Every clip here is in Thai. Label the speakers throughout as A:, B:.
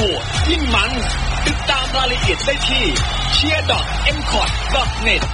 A: โหดยิ่งมันติดตามรายละเอียดได้ที่ cheer.mcot.net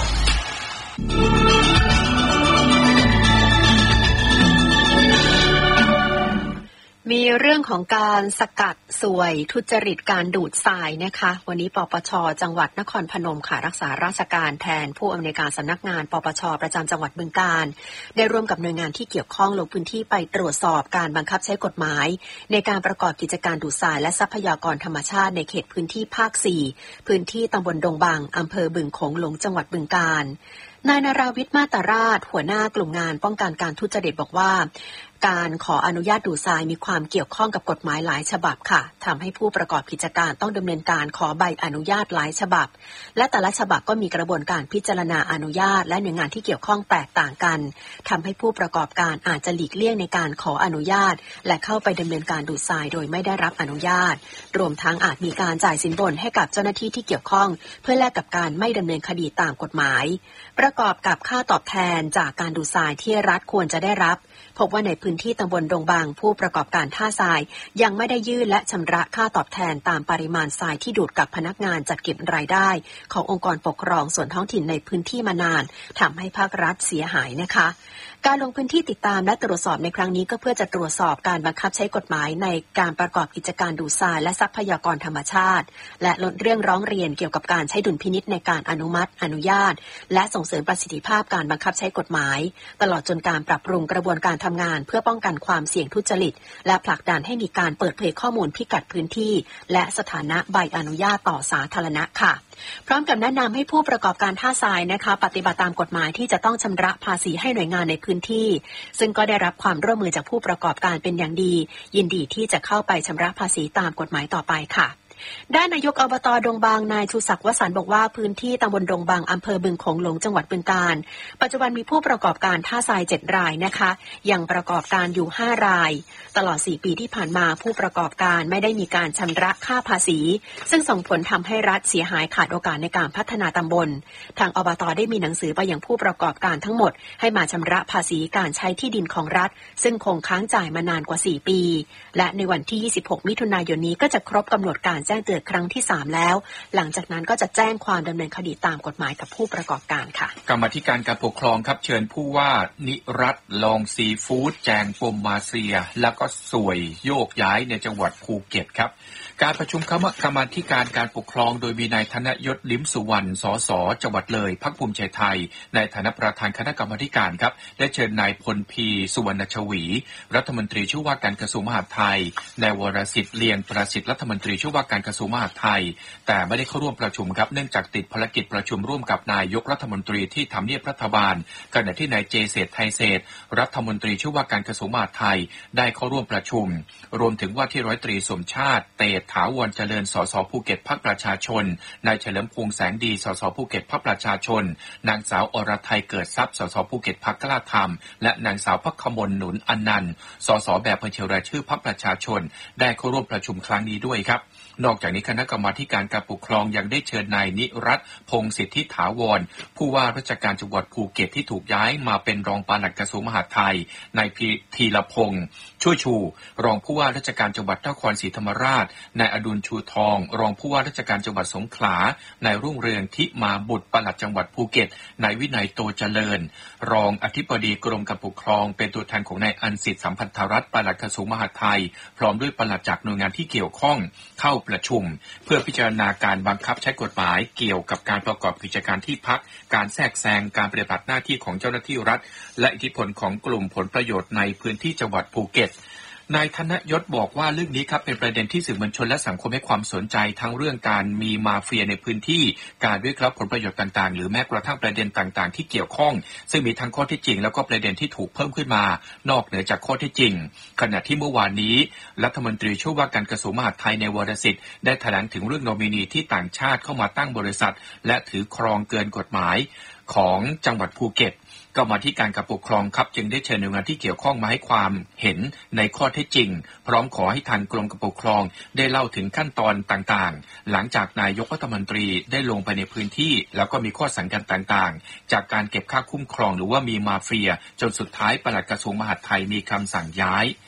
B: มีเรื่องของการสกัดสวยทุจริตการดูดทรายนะคะวันนี้ปปช.จังหวัดนครพนมค่ะรักษาราชการแทนผู้อำนวยการสำนักงานปปช.ประจำจังหวัดบึงกาฬได้ร่วมกับหน่วยงานที่เกี่ยวข้องลงพื้นที่ไปตรวจสอบการบังคับใช้กฎหมายในการประกอบกิจการดูดทรายและทรัพยากรธรรมชาติในเขตพื้นที่ภาค 4พื้นที่ตำบลดงบางอำเภอบึงโขงหลงจังหวัดบึงกาฬนายนราวิทย์มาตราชหัวหน้ากลุ่มงานป้องกันการทุจริตบอกว่าการขออนุญาตดูดทรายมีความเกี่ยวข้องกับกฎหมายหลายฉบับค่ะทำให้ผู้ประกอบกิจการต้องดำเนินการขอใบอนุญาตหลายฉบับและแต่ละฉบับก็มีกระบวนการพิจารณาอนุญาตและหน่วยงานที่เกี่ยวข้องแตกต่างกันทำให้ผู้ประกอบการอาจจะหลีกเลี่ยงในการขออนุญาตและเข้าไปดำเนินการดูดทรายโดยไม่ได้รับอนุญาตรวมทั้งอาจมีการจ่ายสินบนให้กับเจ้าหน้าที่ที่เกี่ยวข้องเพื่อแลกกับการไม่ดำเนินคดีตามกฎหมายประกอบกับค่าตอบแทนจากการดูดทรายที่รัฐควรจะได้รับพบว่าในพื้นที่ตำบลดงบางผู้ประกอบการท่าทรายยังไม่ได้ยื่นและชำระค่าตอบแทนตามปริมาณทรายที่ดูดกับพนักงานจัดเก็บรายได้ขององค์กรปกครองส่วนท้องถิ่นในพื้นที่มานานทำให้ภาครัฐเสียหายนะคะการลงพื้นที่ติดตามและตรวจสอบในครั้งนี้ก็เพื่อจะตรวจสอบการบังคับใช้กฎหมายในการประกอบกิจการดูดทรายและทรัพยากรธรรมชาติและลดเรื่องร้องเรียนเกี่ยวกับการใช้ดุลพินิจในการอนุมัติอนุญาตและส่งเสริมประสิทธิภาพการบังคับใช้กฎหมายตลอดจนการปรับปรุงกระบวนการทำงานเพื่อป้องกันความเสี่ยงทุจริตและผลักดันให้มีการเปิดเผยข้อมูลพิกัดพื้นที่และสถานะใบอนุญาตต่อสาธารณะค่ะพร้อมกับแนะนำให้ผู้ประกอบการท่าทรายนะคะปฏิบัติตามกฎหมายที่จะต้องชำระภาษีให้หน่วยงานในพื้นที่ซึ่งก็ได้รับความร่วมมือจากผู้ประกอบการเป็นอย่างดียินดีที่จะเข้าไปชำระภาษีตามกฎหมายต่อไปค่ะด้านนายกอบต.ดงบางนายชูศักดิ์วสันต์บอกว่าพื้นที่ตำบลดงบางอำเภอบึงโขงหลงจังหวัดบึงกาฬปัจจุบันมีผู้ประกอบการท่าทราย7รายนะคะยังประกอบการอยู่5รายตลอด4ปีที่ผ่านมาผู้ประกอบการไม่ได้มีการชำระค่าภาษีซึ่งส่งผลทำให้รัฐเสียหายขาดโอกาสในการพัฒนาตำบลทางอบต.ได้มีหนังสือไปยังผู้ประกอบการทั้งหมดให้มาชำระภาษีการใช้ที่ดินของรัฐซึ่งคงค้างจ่ายมานานกว่า4ปีและในวันที่26มิถุนายนนี้ก็จะครบกำหนดการแจ้งเตือนครั้งที่3แล้วหลังจากนั้นก็จะแจ้งความดำเนินคดีตามกฎหมายกับผู้ประกอบการค่ะ
C: กรรมาธิการการปกครองครับเชิญผู้ว่านิรัตน์ลองซีฟู้ดแจงปมมาเฟียแล้วก็สวยโยกย้ายในจังหวัดภูเก็ตครับการประชุมกรรมาธิการการปกครองโดยมีนายธนยศลิ้มสุวรรณสสจังหวัดเลยพรรคภูมิใจไทยในฐานะประธานคณะกรรมาธิการครับได้เชิญนายพลพีสุวรรณชวีรัฐมนตรีช่วยว่าการกระทรวงมหาดไทยนายวรสิทธิ์เลียงประสิทธิ์รัฐมนตรีช่วยว่าการกระทรวงมหาดไทยแต่ไม่ได้เข้าร่วมประชุมครับเนื่องจากติดภารกิจประชุมร่วมกับนายกรัฐมนตรีที่ทำเนียบรัฐบาลขณะที่นายเจเศรษฐ์ไทยเศรษฐ์รัฐมนตรีช่วยว่าการกระทรวงมหาดไทยได้เข้าร่วมประชุมรวมถึงว่าที่ร้อยตรีสมชาติเตถาวรเจริญสสภูเก็ตพรรคประชาชนนายเฉลิมพงษ์แสงดีสสภูเก็ตพรรคประชาชนนางสาวอรไทยเกิดทรัพย์สสภูเก็ตพรรคกล้าธรรมและนางสาวภัคคมลหนุนอนันต์สสแบบบัญชีรายชื่อพรรคประชาชนได้เข้าร่วมประชุมครั้งนี้ด้วยครับนอกจากนี้คณะกรรมาธิการการปกครองยังได้เชิญนายนิรัตน์พงษ์สิทธิถาวรผู้ว่าราชการจังหวัดภูเก็ตที่ถูกย้ายมาเป็นรองปลัดกระทรวงมหาดไทยนายธีรพงษ์ช่วยชูรองผู้ว่าราชการจังหวัดนครศรีธรรมราชนายอดุลชูทองรองผู้ว่าราชการจังหวัดสงขลานายรุ่งเรืองทิมาบุตรปลัดจังหวัดภูเก็ตนายวินัยโตเจริญรองอธิบดีกรมการปกครองเป็นตัวแทนของนายอันสิทธิสัมพันธรัตน์ปลัดกระทรวงมหาดไทยพร้อมด้วยปลัดจากหน่วยงานที่เกี่ยวข้องเข้าประชุมเพื่อพิจารณาการบังคับใช้กฎหมายเกี่ยวกับการประกอบกิจการที่พักการแทรกแซงการปฏิบัติหน้าที่ของเจ้าหน้าที่รัฐและอิทธิพลของกลุ่มผลประโยชน์ในพื้นที่จังหวัดภูเก็ตนายธนยศบอกว่าเรื่องนี้ครับเป็นประเด็นที่สื่อมวลชนและสังคมให้ความสนใจทั้งเรื่องการมีมาเฟียในพื้นที่การวิเคราะห์ผลประโยชน์ต่างๆหรือแม้กระทั่งประเด็นต่างๆที่เกี่ยวข้องซึ่งมีทั้งข้อเท็จจริงแล้วก็ประเด็นที่ถูกเพิ่มขึ้นมานอกเหนือจากข้อเท็จจริงขณะที่เมื่อวานนี้รัฐมนตรีช่วยว่าการกระทรวงมหาดไทยในวรสิทธิ์ได้แถลงถึงเรื่องโนมินีที่ต่างชาติเข้ามาตั้งบริษัทและถือครองเกินกฎหมายของจังหวัดภูเก็ตกรรมาธิการการปกครองครับจึงได้เชิญหน่วยงานที่เกี่ยวข้องมาให้ความเห็นในข้อเท็จจริงพร้อมขอให้ทางกรมการปกครองได้เล่าถึงขั้นตอนต่างๆหลังจากนายกรัฐมนตรีได้ลงไปในพื้นที่แล้วก็มีข้อสังเกตต่างๆจากการเก็บค่าคุ้มครองหรือว่ามีมาเฟียจนสุดท้ายปลัดกระทรวงมหาดไทยมีคำสั่งย้าย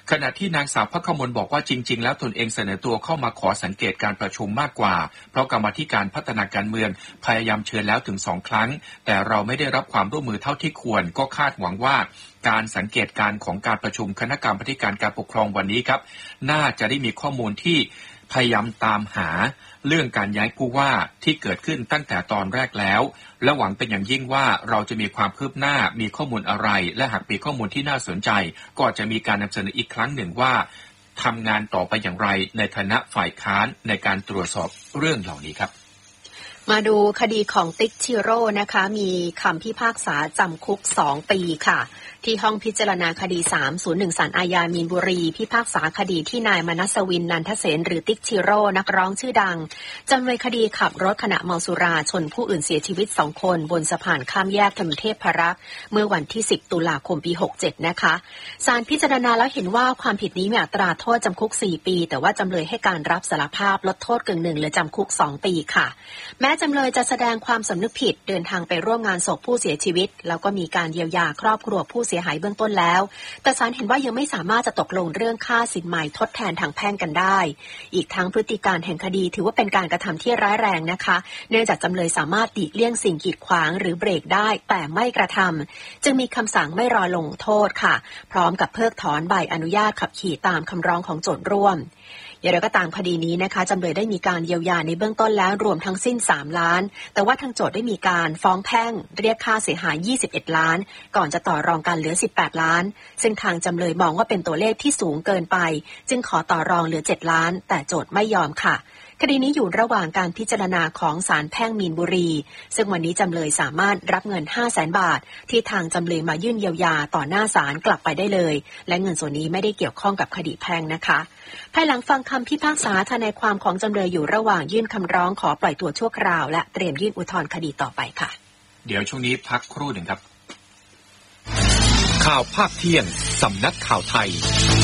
C: ขณะที่นางสาวภัคมลบอกว่าจริงๆแล้วตนเองเสนอตัวเข้ามาขอสังเกตการประชุมมากกว่าเพราะกรรมาธิการพัฒนาการเมืองพยายามเชิญแล้วถึง2 ครั้งแต่เราไม่ได้รับความร่วมมือเท่าที่ควรก็คาดหวังว่าการสังเกตการของการประชุมคณะกรรมาการการปกครองวันนี้ครับน่าจะได้มีข้อมูลที่พยายามตามหาเรื่องการย้ายผู้ว่าที่เกิดขึ้นตั้งแต่ตอนแรกแล้วและหวังเป็นอย่างยิ่งว่าเราจะมีความคืบหน้ามีข้อมูลอะไรและหากมีข้อมูลที่น่าสนใจก็จะมีการนำเสนออีกครั้งหนึ่งว่าทำงานต่อไปอย่างไรในฐานะฝ่ายค้านในการตรวจสอบเรื่องเหล่านี้ครับ
B: มาดูคดีของติ๊กชิโร่นะคะมีคำพิพากษาจำคุก2 ปีค่ะที่ห้องพิจารณาคดี301ศาลอาญามีนบุรีพิพากษาคดีที่นายมนัสวินนันทเสนหรือติ๊กชิโร่นักร้องชื่อดังจำเลยคดีขับรถขณะเมาสุราชนผู้อื่นเสียชีวิต2 คนบนสะพานข้ามแยกถนนเทพรักษ์เมื่อวันที่10 ตุลาคมปี67นะคะศาลพิจารณาแล้วเห็นว่าความผิดนี้มีอัตราโทษจำคุก4 ปีแต่ว่าจำเลยให้การรับสารภาพลดโทษกึ่งหนึ่งเหลือจำคุก2 ปีค่ะแม้จำเลยจะแสดงความสำนึกผิดเดินทางไปร่วมงานศพผู้เสียชีวิตแล้วก็มีการเยียวยาครอบครัวผู้เสียหายเบื้องต้นแล้วแต่ศาลเห็นว่ายังไม่สามารถจะตกลงเรื่องค่าสินไหมทดแทนทางแพ่งกันได้อีกทั้งพฤติการแห่งคดีถือว่าเป็นการกระทำที่ร้ายแรงนะคะเนื่องจากจำเลยสามารถหลีกเลี่ยงสิ่งกีดขวางหรือเบรกได้แต่ไม่กระทำจึงมีคำสั่งไม่รอลงโทษค่ะพร้อมกับเพิกถอนใบอนุญาตขับขี่ตามคำร้องของโจทก์ร่วมอย่างไรก็ตามคดีนี้นะคะจำเลยได้มีการเยียวยาในเบื้องต้นแล้วรวมทั้งสิ้น3 ล้านแต่ว่าทางโจทก์ได้มีการฟ้องแพ่งเรียกค่าเสียหาย21 ล้านก่อนจะต่อรองกันเหลือ18 ล้านซึ่งทางจำเลยมองว่าเป็นตัวเลขที่สูงเกินไปจึงขอต่อรองเหลือ7 ล้านแต่โจทก์ไม่ยอมค่ะคดีนี้อยู่ระหว่างการพิจารณาของศาลแพ่งมีนบุรีซึ่งวันนี้จำเลยสามารถรับเงิน 500,000 บาทที่ทางจำเลยมายื่นเยียวยาต่อหน้าศาลกลับไปได้เลยและเงินส่วนนี้ไม่ได้เกี่ยวข้องกับคดีแพ่งนะคะภายหลังฟังคำพิพากษาทนายความของจำเลยอยู่ระหว่างยื่นคำร้องขอปล่อยตัวชั่วคราวและเตรียมยื่นอุทธรณ์คดีต่อไปค่ะ
C: เดี๋ยวช่วงนี้พักครู่หนึ่งครับข่าวภาคเที่ยงสำนักข่าวไทย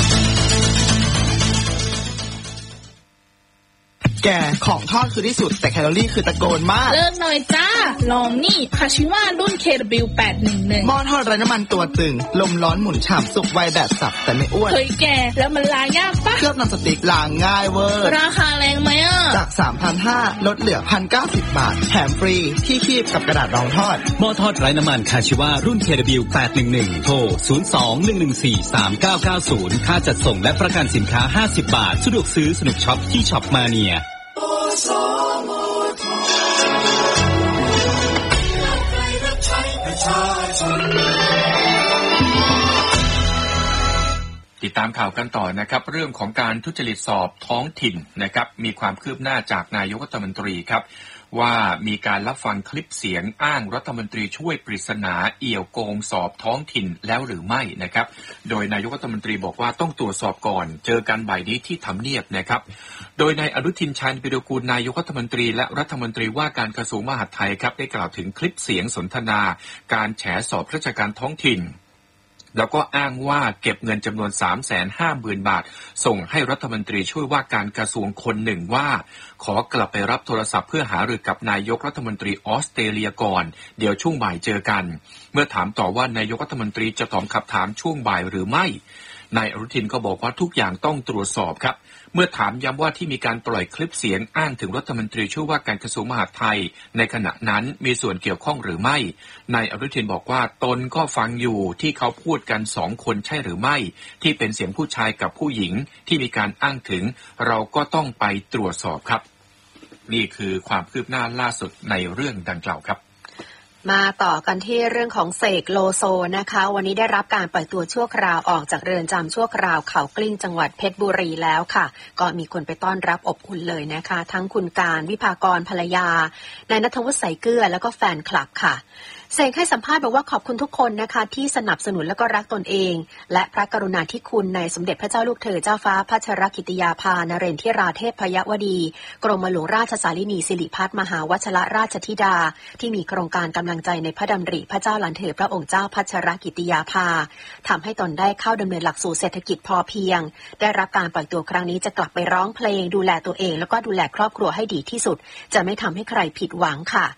D: แกของทอดคือที่สุดแต่แคลอรี่คือตะโกนมาก
E: เลิกหน่อยจ้าลองนี่คาชิว่ารุ่น KW 811
D: หม้อทอดไร้น้ำมันตัวตึงลมร้อนหมุนฉ่ำสุกไวแบบสับแต่ไม่อ้วน
E: เฮ้ยแกแล้วมันล้างยากปะ
D: เคลือบน้ำสติ๊กล้างง่ายเวอร์
E: ราคาแรงไหมอ่ะ
D: จาก 3,500 ลดเหลือ 1,090 บาทแถมฟรีที่คีบกับกระดาษรองทอด
F: หม้อทอดไร้น้ำมันคาชิว่ารุ่น KW 811โทร 02-114-3990 ค่าจัดส่งและประกันสินค้า50 บาทสะดวกซื้อสนุกช็อปที่ช็อปมาเนีย
C: ติดตามข่าวกันต่อนะครับเรื่องของการทุจริตสอบท้องถิ่นนะครับมีความคืบหน้าจากนายกรัฐมนตรีครับว่ามีการรับฟังคลิปเสียงอ้างรัฐมนตรีช่วยปริศนาเอี่ยวโกงสอบท้องถิ่นแล้วหรือไม่นะครับโดยนายกรัฐมนตรีบอกว่าต้องตรวจสอบก่อนเจอกันบ่ายนี้ที่ทำเนียบนะครับโดยนายอนุทินชาญวิรากูลนายกรัฐมนตรีและรัฐมนตรีว่าการกระทรวงมหาดไทยครับได้กล่าวถึงคลิปเสียงสนทนาการแฉสอบราชการท้องถิ่นแล้วก็อ้างว่าเก็บเงินจำนวน 350,000 บาทส่งให้รัฐมนตรีช่วยว่าการกระทรวงคนหนึ่งว่าขอกลับไปรับโทรศัพท์เพื่อหารือกับนายกรัฐมนตรีออสเตรเลียก่อนเดี๋ยวช่วงบ่ายเจอกันเมื่อถามต่อว่านายกรัฐมนตรีจะตอบคำถามช่วงบ่ายหรือไม่นายอนุทินก็บอกว่าทุกอย่างต้องตรวจสอบครับเมื่อถามย้ำว่าที่มีการปล่อยคลิปเสียงอ้างถึงรัฐมนตรีช่วยว่าการกระทรวงมหาดไทยในขณะนั้นมีส่วนเกี่ยวข้องหรือไม่นายอนุทินบอกว่าตนก็ฟังอยู่ที่เขาพูดกัน2 คนใช่หรือไม่ที่เป็นเสียงผู้ชายกับผู้หญิงที่มีการอ้างถึงเราก็ต้องไปตรวจสอบครับนี่คือความคืบหน้าล่าสุดในเรื่องดังกล่าวครับ
B: มาต่อกันที่เรื่องของเสกโลโซนะคะวันนี้ได้รับการปล่อยตัวชั่วคราวออกจากเรือนจำชั่วคราวเขากลิ้งจังหวัดเพชรบุรีแล้วค่ะก็มีคนไปต้อนรับอบอุ่นเลยนะคะทั้งคุณการวิภากรภรรยานายณัฐวุฒิ ใสเกลือแล้วก็แฟนคลับค่ะเสกให้สัมภาษณ์บอกว่าขอบคุณทุกคนนะคะที่สนับสนุนและก็รักตนเองและพระกรุณาธิคุณในสมเด็จพระเจ้าลูกเธอเจ้าฟ้าพัชรกิติยาภานเรนทิราเทพยวดีกรมหลวงราชสารินีสิริพัฒน์มหาวชรราชธิดาที่มีโครงการกำลังใจในพระดำริพระเจ้าหลานเธอพระองค์เจ้าพัชรกิติยาภาทำให้ตนได้เข้าดำเนินหลักสูตรเศรษฐกิจพอเพียงได้รับการปล่อยตัวครั้งนี้จะกลับไปร้องเพลงดูแลตัวเองแล้วก็ดูแลครอบครัวให้ดีที่สุดจะไม่ทำให้ใครผิดหวังค่ะ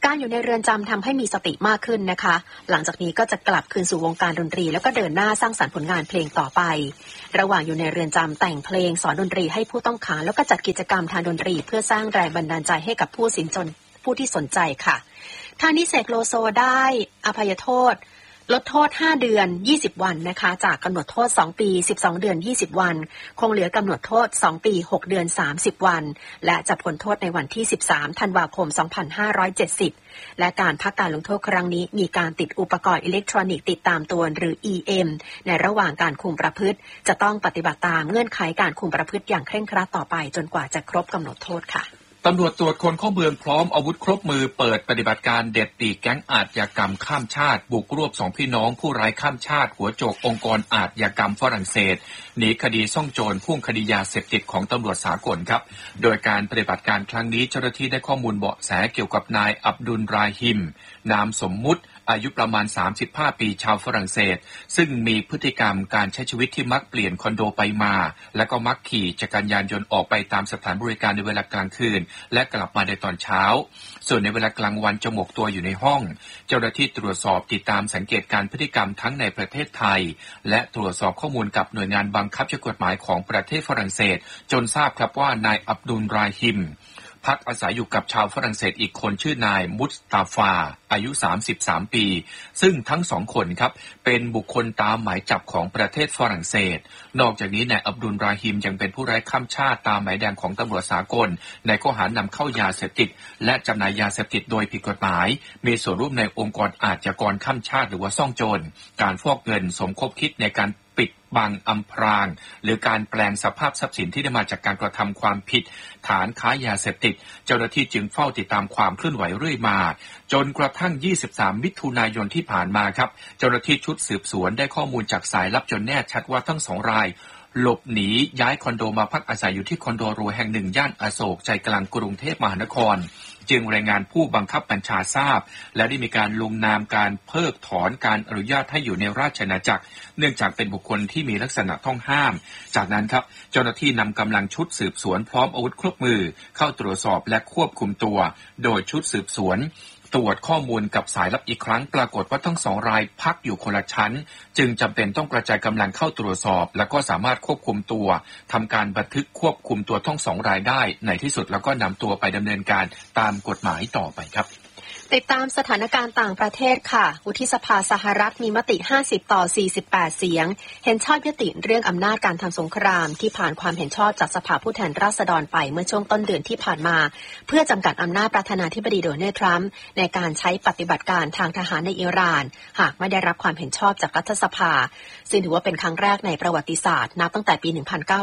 B: การอยู่ในเรือนจำทำให้มีสติมากขึ้นนะคะหลังจากนี้ก็จะกลับคืนสู่วงการดนตรีแล้วก็เดินหน้าสร้างสรรค์ผลงานเพลงต่อไประหว่างอยู่ในเรือนจำแต่งเพลงสอนดนตรีให้ผู้ต้องขังแล้วก็จัดกิจกรรมทางดนตรีเพื่อสร้างแรงบันดาลใจให้กับผู้ที่สนใจค่ะทางนี้เสกโลโซได้อภัยโทษลดโทษ5เดือน20วันนะคะจากกำหนดโทษ2ปี12เดือน20วันคงเหลือกำหนดโทษ2ปี6เดือน30วันและจะพ้นโทษในวันที่13ธันวาคม2570และการพักการลงโทษครั้งนี้มีการติดอุปกรณ์อิเล็กทรอนิกส์ติดตามตัวหรือ EM ในระหว่างการคุมประพฤติจะต้องปฏิบัติตามเงื่อนไขการคุมประพฤติอย่างเคร่งครัดต่อไปจนกว่าจะครบกำหนดโทษค่ะ
C: ตำรวจตรวจคนเข้าเมืองพร้อมอาวุธครบมือเปิดปฏิบัติการเด็ดตีแก๊งอาชญากรรมข้ามชาติบุกรวบ2พี่น้องผู้ร้ายข้ามชาติหัวโจกองค์กรอาชญากรรมฝรั่งเศสหนีคดีซ่องโจรพุ่งคดียาเสพติดของตำรวจสากลครับโดยการปฏิบัติการครั้งนี้เจ้าหน้าที่ได้ข้อมูลเบาะแสเกี่ยวกับนายอับดุลราฮิมนามสมมุติอายุประมาณ35ปีชาวฝรั่งเศสซึ่งมีพฤติกรรมการใช้ชีวิตที่มักเปลี่ยนคอนโดไปมาและก็มักขี่จักรยานยนต์ออกไปตามสถานบริการในเวลากลางคืนและกลับมาในตอนเช้าส่วนในเวลากลางวันจะหมกตัวอยู่ในห้องเจ้าหน้าที่ตรวจสอบติดตามสังเกตการพฤติกรรมทั้งในประเทศไทยและตรวจสอบข้อมูลกับหน่วยงานบังคับใช้กฎหมายของประเทศฝรั่งเศสจนทราบครับว่านายอับดุลราฮิมพักอาศัยอยู่กับชาวฝรั่งเศสอีกคนชื่อนายมุสตาฟาอายุ33ปีซึ่งทั้งสองคนครับเป็นบุคคลตามหมายจับของประเทศฝรั่งเศสนอกจากนี้นายอับดุลราฮิมยังเป็นผู้ร้ายข้ามชาติตามหมายแดงของตำรวจสากลในข้อหานำเข้ายาเสพติดและจำหน่ายยาเสพติดโดยผิดกฎหมายมีส่วนร่วมในองค์กรอาชญากรข้ามชาติหรือว่าซ่องโจรการฟอกเงินสมคบคิดในการปิดบังอำพรางหรือการแปลงสภาพทรัพย์สินที่ได้มาจากการกระทำความผิดฐานค้ายาเสพติดเจ้าหน้าที่จึงเฝ้าติดตามความเคลื่อนไหวเรื่อยมาจนกระทั่ง23มิถุนายนที่ผ่านมาครับเจ้าหน้าที่ชุดสืบสวนได้ข้อมูลจากสายลับจนแน่ชัดว่าทั้ง2รายหลบหนีย้ายคอนโดมาพักอาศัยอยู่ที่คอนโดหรูแห่งหนึ่งย่านอโศกใจกลางกรุงเทพมหานครจึงรายงานผู้บังคับบัญชาทราบและได้มีการลงนามการเพิกถอนการอนุญาตให้อยู่ในราชอาณาจักรเนื่องจากเป็นบุคคลที่มีลักษณะต้องห้ามจากนั้นครับเจ้าหน้าที่นำกำลังชุดสืบสวนพร้อมอาวุธครบมือเข้าตรวจสอบและควบคุมตัวโดยชุดสืบสวนตรวจข้อมูลกับสายลับอีกครั้งปรากฏว่าทั้ง2รายพักอยู่คนละชั้นจึงจำเป็นต้องกระจายกำลังเข้าตรวจสอบแล้วก็สามารถควบคุมตัวทำการบันทึกควบคุมตัวทั้ง2รายได้ในที่สุดแล้วก็นำตัวไปดำเนินการตามกฎหมายต่อไปครับ
B: ติดตามสถานการณ์ต่างประเทศค่ะวุฒิสภาสหรัฐมีมติ50-48เสียงเห็นชอบยติเรื่องอำนาจการทำสงครามที่ผ่านความเห็นชอบจากสภาผู้แทนราษฎรไปเมื่อช่วงต้นเดือนที่ผ่านมาเพื่อจำกัดอำนาจประธานาธิบดีโดนัลด์ทรัมป์ในการใช้ปฏิบัติการทางทหารในอิหร่านหากไม่ได้รับความเห็นชอบจากรัฐสภาซึ่งถือว่าเป็นครั้งแรกในประวัติศาสตร์นับตั้งแต่ปี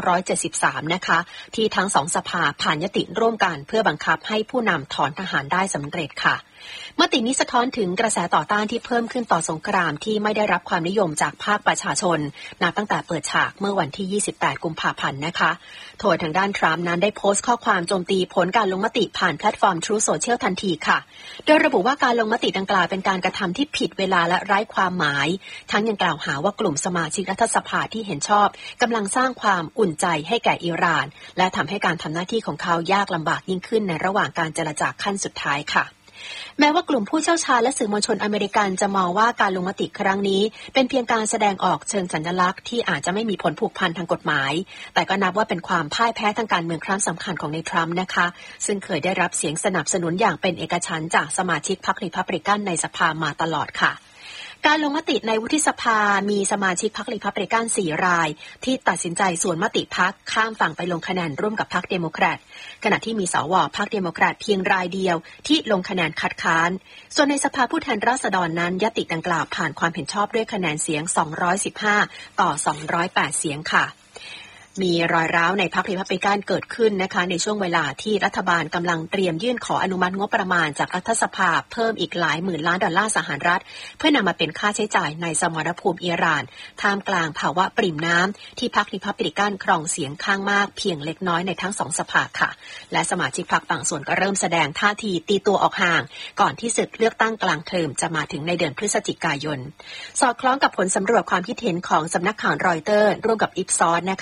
B: 1973นะคะที่ทั้งสองสภาผ่านยติร่วมกันเพื่อบังคับให้ผู้นำถอนทหารได้สำเร็จค่ะมตินี้สะท้อนถึงกระแสต่อต้านที่เพิ่มขึ้นต่อสงครามที่ไม่ได้รับความนิยมจากภาคประชาชนนับตั้งแต่เปิดฉากเมื่อวันที่28กุมภาพันธ์นะคะโดยทางด้านทรัมป์นั้นได้โพสต์ข้อความโจมตีผลการลงมติผ่านแพลตฟอร์ม Truth Social ทันทีค่ะโดยระบุว่าการลงมติดังกล่าวเป็นการกระทำที่ผิดเวลาและไร้ความหมายทั้งยังกล่าวหาว่ากลุ่มสมาชิกรัฐสภาที่เห็นชอบกำลังสร้างความอุ่นใจให้แก่อิหร่านและทำให้การทำหน้าที่ของเขายากลำบากยิ่งขึ้นในระหว่างการเจรจาขั้นสุดท้ายค่ะแม้ว่ากลุ่มผู้เชี่ยวชาญและสื่อมวลชนอเมริกันจะมองว่าการลงมติครั้งนี้เป็นเพียงการแสดงออกเชิงสัญลักษณ์ที่อาจจะไม่มีผลผูกพันทางกฎหมายแต่ก็นับว่าเป็นความพ่ายแพ้ทางการเมืองครั้งสำคัญของนายทรัมป์นะคะซึ่งเคยได้รับเสียงสนับสนุนอย่างเป็นเอกฉันท์จากสมาชิกพรรครีพับลิกันในสภามาตลอดค่ะการลงมติในวุฒิสภามีสมาชิกพรรครีพับลิกัน4รายที่ตัดสินใจสวนมติพรรคข้ามฝั่งไปลงคะแนนร่วมกับพรรคเดโมแครตขณะที่มีสวพรรคเดโมแครตเพียงรายเดียวที่ลงคะแนนคัดค้านส่วนในสภาผู้แทนราษฎรนั้นยติดังกล่าวผ่านความเห็นชอบด้วยคะแนนเสียง215ต่อ208เสียงค่ะมีรอยร้าวในพรรครีพับลิกันเกิดขึ้นนะคะในช่วงเวลาที่รัฐบาลกำลังเตรียมยื่นขออนุมัติงบประมาณจากรัฐสภาเพิ่มอีกหลายหมื่นล้านดอลลาร์สหรัฐเพื่อนำมาเป็นค่าใช้จ่ายในสมรภูมิอิหร่านท่ามกลางภาวะปริ่มน้ำที่พรรครีพับลิกันครองเสียงข้างมากเพียงเล็กน้อยในทั้งสองสภาค่ะและสมาชิกพรรคบางส่วนก็เริ่มแสดงท่าทีตีตัวออกห่างก่อนที่ศึกเลือกตั้งกลางเทอมจะมาถึงในเดือนพฤศจิกายนสอดคล้องกับผลสำรวจความคิดเห็นของสำนักข่าวรอยเตอร์ร่วมกับอิปซอสนะคะที่ชี้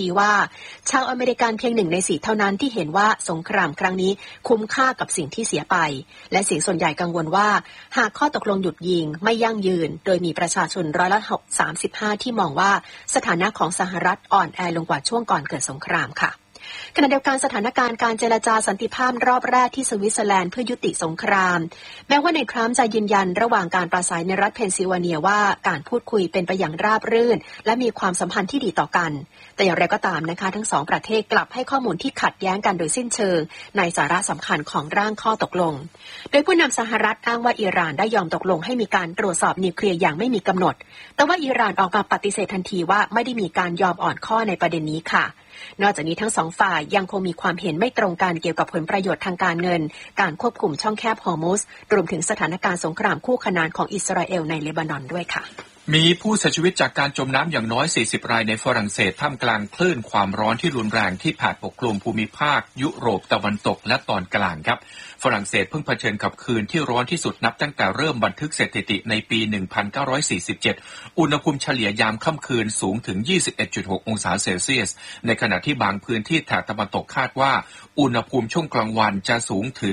B: ว่าชาวอเมริกันเพียง1 ใน 4เท่านั้นที่เห็นว่าสงครามครั้งนี้คุ้มค่ากับสิ่งที่เสียไปและเสียงส่วนใหญ่กังวลว่าหากข้อตกลงหยุดยิงไม่ยั่งยืนโดยมีประชาชน35%ที่มองว่าสถานะของสหรัฐอ่อนแอลงกว่าช่วงก่อนเกิดสงครามค่ะขณะเดียวกันสถานการณ์การเจรจาสันติภาพรอบแรกที่สวิตเซอร์แลนด์เพื่อยุติสงครามแม้ว่าในทรัมป์จะยืนยันระหว่างการปราศัยในรัฐเพนซิลเวเนียว่าการพูดคุยเป็นไปอย่างราบรื่นและมีความสัมพันธ์ที่ดีต่อกันแต่อย่างไรก็ตามนะคะทั้งสองประเทศกลับให้ข้อมูลที่ขัดแย้งกันโดยสิ้นเชิงในสาระสำคัญของร่างข้อตกลงโดยผู้นำสหรัฐอ้างว่าอิหร่านได้ยอมตกลงให้มีการตรวจสอบนิวเคลียร์อย่างไม่มีกำหนดแต่ว่าอิหร่านออกมาปฏิเสธทันทีว่าไม่ได้มีการยอมอ่อนข้อในประเด็นนี้ค่ะนอกจากนี้ทั้งสองฝ่ายยังคงมีความเห็นไม่ตรงกันเกี่ยวกับผลประโยชน์ทางการเงินการควบคุมช่องแคบฮอร์มุซรวมถึงสถานการณ์สงครามคู่ขนานของอิสราเอลในเลบานอนด้วยค่ะ
C: มีผู้เสียชีวิตจากการจมน้ำอย่างน้อย40 รายในฝรั่งเศสท่ามกลางคลื่นความร้อนที่รุนแรงที่ผ่านปกคลุมภูมิภาคยุโรปตะวันตกและตอนกลางครับฝรั่งเศสเพิ่งเผชิญกับคืนที่ร้อนที่สุดนับตั้งแต่เริ่มบันทึกสถิติในปี 1947 อุณหภูมิเฉลี่ยยามค่ำคืนสูงถึง 21.6 องศาเซลเซียสในขณะที่บางพื้นที่แถบตะวันตกคาดว่าอุณหภูมิช่วงกลางวันจะสูงถึง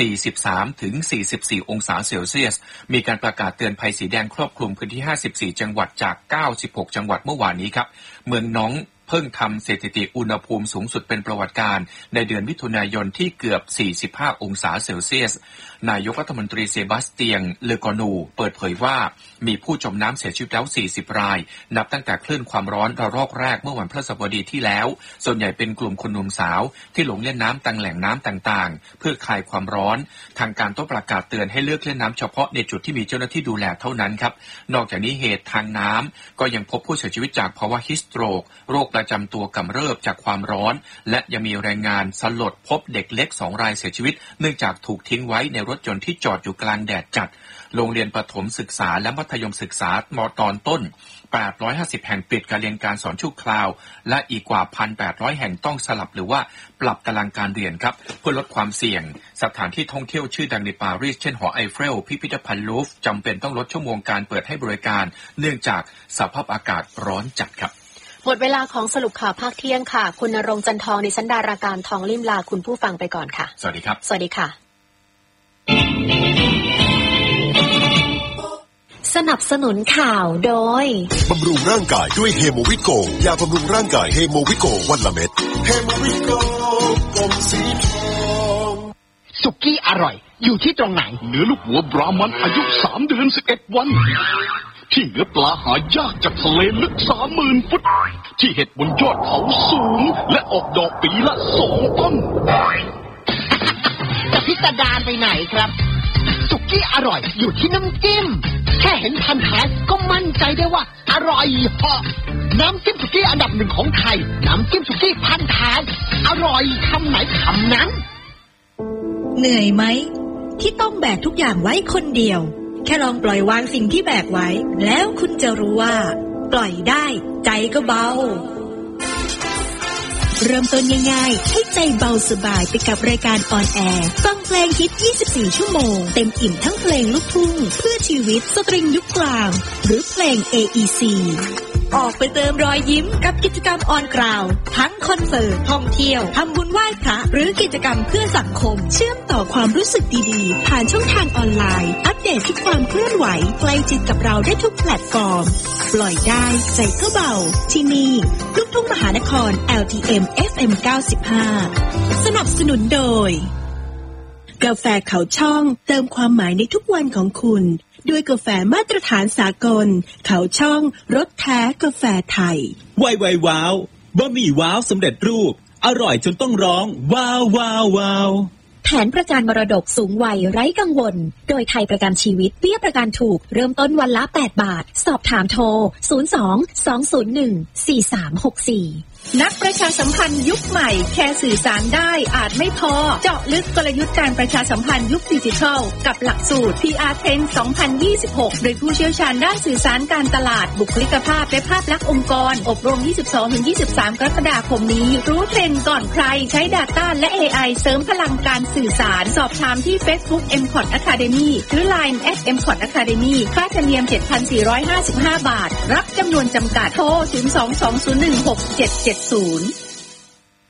C: 43-44 องศาเซลเซียสมีการประกาศเตือนภัยสีแดงครอบคลุมพื้นที่54 จังหวัดจาก96 จังหวัดเมื่อวานนี้ครับเมืองน้องเพิ่งทำสถิติอุณหภูมิสูงสุดเป็นประวัติการในเดือนมิถุนายนที่เกือบ45 องศาเซลเซียสนายกรัฐมนตรีเซบาสเตียงเลกอนูเปิดเผยว่ามีผู้จมน้ำเสียชีวิตแล้ว40 รายนับตั้งแต่คลื่นความร้อนระลอกแรกเมื่อวันพฤหัสบดีที่แล้วส่วนใหญ่เป็นกลุ่มคนหนุ่มสาวที่หลงเล่นน้ำตามแหล่งน้ำต่างๆเพื่อคลายความร้อนทางการต้องประกาศเตือนให้เลือกเล่นน้ำเฉพาะในจุดที่มีเจ้าหน้าที่ดูแลเท่านั้นครับนอกจากนี้เหตุทางน้ำก็ยังพบผู้เสียชีวิตจากภาวะฮิสโตรกโรคประจำตัวกำเริบจากความร้อนและยังมีรายงานสลดพบเด็กเล็ก2 รายเสียชีวิตเนื่องจากถูกทิ้งไว้ในรถยนต์ที่จอดอยู่กลางแดดจัดโรงเรียนประถมศึกษาและมัธยมศึกษาม.ตอนต้น850 แห่งปิดการเรียนการสอนชั่วคราวและอีกกว่า 1,800 แห่งต้องสลับหรือว่าปรับตารางการเรียนครับเพื่อลดความเสี่ยงสถานที่ท่องเที่ยวชื่อดังในปารีสเช่นหอไอเฟลพิพิธภัณฑ์ลูฟร์จำเป็นต้องลดชั่วโมงการเปิดให้บริการเนื่องจากสภาพอากาศร้อนจัดครับ
B: หมดเวลาของสรุปข่าวภาคเที่ยงค่ะคุณณรงค์จันทองดิฉันดาราการทองลิ่มลาคุณผู้ฟังไปก่อนค่ะ
C: สวัสดีครับ
B: สวัสดีค่ะสนับสนุนข่าวโดย
G: บำรุงร่างกายด้วยเฮโมวิโกยาบำรุงร่างกายเฮโมวิโกวันละเม็ดเฮโมวิโกกลมสีทอง
A: สุกี้อร่อยอยู่ที่ตรงไหน
H: เนื้อลูกหัวบรามันอายุ3 เดือน 11 วันที่เนื้อปลาหายากจากทะเลลึก 30,000 ฟุตที่เห็ดบนยอดเขาสูงและออกดอกปีละ2 ต้น
A: จะพิสดารไปไหนครับสุกี้อร่อยอยู่ที่น้ำจิ้มแค่เห็นพันแท้ก็มั่นใจได้ว่าอร่อยเหาะน้ำจิ้มสุกี้อันดับ1ของไทยน้ำจิ้มสุกี้พันแท้อร่อยคำไหนคำนั้น
I: เหนื่อยไหมที่ต้องแบกทุกอย่างไว้คนเดียวแค่ลองปล่อยวางสิ่งที่แบกไว้แล้วคุณจะรู้ว่าปล่อยได้ใจก็เบาเริ่มต้นง่ายๆให้ใจเบาสบายไปกับรายการออนแอร์ฟังเพลงฮิต24 ชั่วโมงเต็มอิ่มทั้งเพลงลูกทุ่งเพื่อชีวิตสตริงยุคกลางหรือเพลง AEC ออกไปเติมรอยยิ้มกับกิจกรรมออนกราวทั้งคอนเสิร์ตท่องเที่ยวทำบุญไหว้พระหรือกิจกรรมเพื่อสังคมเชื่อมต่อความรู้สึกดีๆผ่านช่องทางออนไลน์อัปเดตทุกความเคลื่อนไหวใกล้จิตกับเราได้ทุกแพลตฟอร์มปล่อยได้ใจก็เบาที่นี่ลูกทุ่งมหานคร LTM FM 95สนับสนุนโดยกาแฟเขาช่องเติมความหมายในทุกวันของคุณด้วยกาแฟมาตรฐานสากลเขาช่องรสแท้กาแฟไทย
F: ไวว้าวบะหมี่ว้าวสำเร็จรูปอร่อยจนต้องร้องว้าวว้าวว้าว
I: แผนประกันมรดกสูงวัยไร้กังวลโดยไทยประกันชีวิตเบี้ยประกันถูกเริ่มต้นวันละ8 บาทสอบถามโทร02-201-4364นักประชาสัมพันธ์ยุคใหม่แค่สื่อสารได้อาจไม่พอเจาะลึกกลยุทธ์การประชาสัมพันธ์ยุคดิจิทัลกับหลักสูตร PR Trend 2026 โดยผู้เชี่ยวชาญด้านสื่อสารการตลาดบุคลิกภาพและภาพลักษณ์องค์กรอบรม 22-23 กรกฎาคมนี้รู้เทรนด์ก่อนใครใช้ Data และ AI เสริมพลังการสื่อสารสอบถามที่ Facebook MCOT Academy หรือ Line @MCOT Academy ค่าธรรมเนียม 7,455 บาทรับจำนวนจำกัดโทร 02-201-6777 470